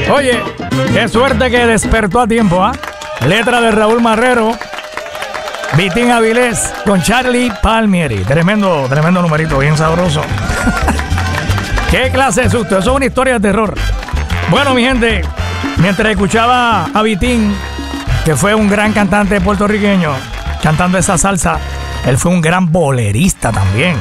Oye, qué suerte que despertó a tiempo, ¿ah? Letra de Raúl Marrero, Vitín Avilés con Charlie Palmieri. Tremendo numerito, bien sabroso. Qué clase de susto, eso es una historia de terror. Bueno, mi gente, mientras escuchaba a Vitín, que fue un gran cantante puertorriqueño, cantando esa salsa, él fue un gran bolerista también.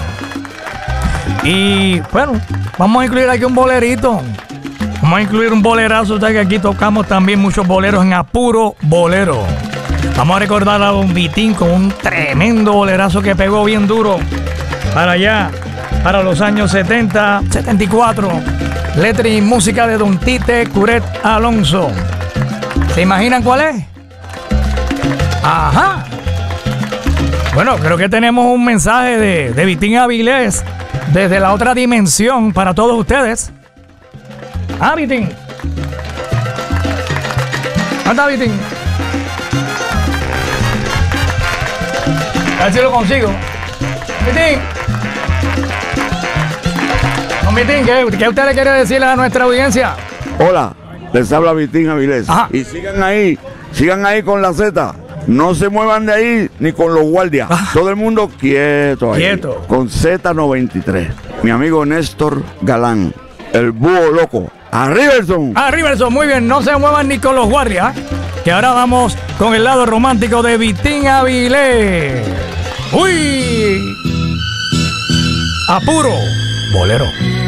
Y bueno, vamos a incluir aquí un bolerito. Vamos a incluir un bolerazo, ya que aquí tocamos también muchos boleros en Apuro Bolero. Vamos a recordar a Don Vitín con un tremendo bolerazo que pegó bien duro para allá, para los años 70, 74. Letra y música de Don Tite Curet Alonso. ¿Se imaginan cuál es? Ajá. Bueno, creo que tenemos un mensaje de Vitín Avilés desde la otra dimensión para todos ustedes. Ah, Vitín. Anda, Vitín. A ver si lo consigo. Vitín. Don Vitín, ¿qué usted le quiere decirle a nuestra audiencia? Hola, les habla Vitín Avilés. Ajá. Y sigan ahí con la Z. No se muevan de ahí ni con los guardias. Todo el mundo quieto ahí. Quieto. Con Z93. Mi amigo Néstor Galán, el búho loco. ¡A Riverson! ¡A Riverson! Muy bien, no se muevan ni con los guardias. Que ahora vamos con el lado romántico de Vitín Avilés. ¡Uy! Apuro Bolero.